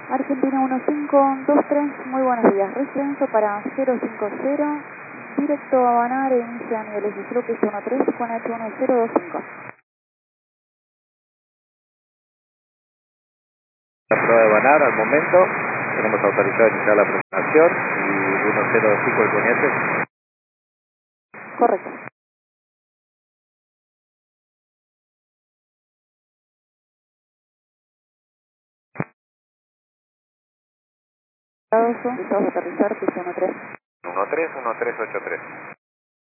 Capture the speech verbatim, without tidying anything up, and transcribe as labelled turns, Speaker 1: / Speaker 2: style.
Speaker 1: Argentina uno cinco dos tres, muy buenos días. Descenso para cero cinco cero, directo a Banar, inicia a niveles de cero uno tres con H uno cero dos cinco.
Speaker 2: La prueba de Banar al momento, tenemos autorizado a iniciar la presentación y uno cero dos cinco el poniente.
Speaker 1: Correcto. Vamos a aterrizar, piso uno tres.
Speaker 2: uno tres uno tres ocho tres.